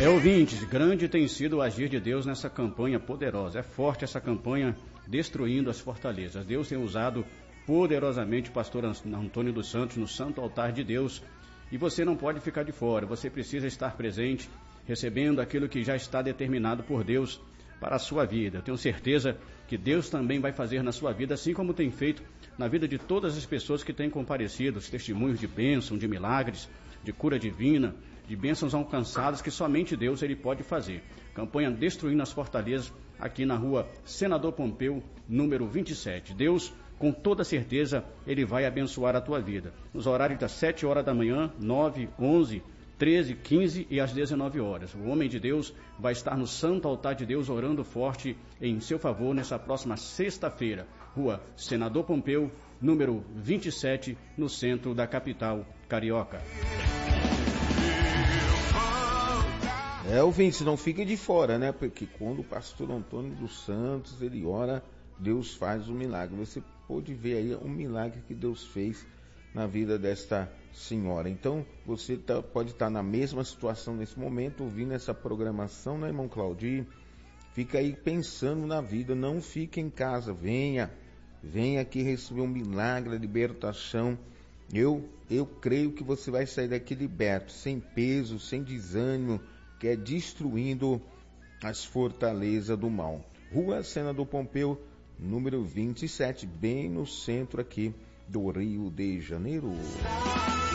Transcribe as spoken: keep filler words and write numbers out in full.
É, ouvintes, grande tem sido o agir de Deus nessa campanha poderosa. É forte essa campanha destruindo as fortalezas. Deus tem usado poderosamente o pastor Antônio dos Santos no santo altar de Deus. E você não pode ficar de fora, você precisa estar presente, recebendo aquilo que já está determinado por Deus para a sua vida. Eu tenho certeza que Deus também vai fazer na sua vida, assim como tem feito na vida de todas as pessoas que têm comparecido, os testemunhos de bênção, de milagres, de cura divina, de bênçãos alcançadas que somente Deus ele pode fazer. Campanha Destruindo as Fortalezas, aqui na rua Senador Pompeu, número vinte e sete. Deus, com toda certeza, ele vai abençoar a tua vida. Nos horários das sete horas da manhã, nove, onze, treze, quinze e às dezenove horas. O homem de Deus vai estar no santo altar de Deus orando forte em seu favor nessa próxima sexta-feira. Rua Senador Pompeu, número vinte e sete, no centro da capital carioca. É, ouvinte, não fique de fora, né? Porque quando o pastor Antônio dos Santos, ele ora, Deus faz um milagre. Você pode ver aí um milagre que Deus fez na vida desta senhora. Então, você tá, pode estar tá na mesma situação nesse momento, ouvindo essa programação, né, irmão Claudio? Fica aí pensando na vida, não fique em casa, venha, venha aqui receber um milagre, a libertação. Eu, eu creio que você vai sair daqui liberto, sem peso, sem desânimo, que é destruindo as fortalezas do mal. Rua Senador Pompeu, número vinte e sete, bem no centro aqui do Rio de Janeiro.